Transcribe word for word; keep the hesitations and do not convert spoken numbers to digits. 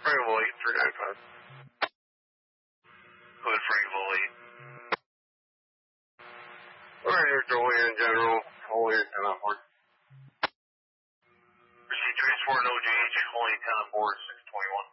Franklin eight three nine five. Hood Franklin eight. Alright, here, Julian General. Only ten on board. Proceed transport, no J H, only ten on board, six twenty-one.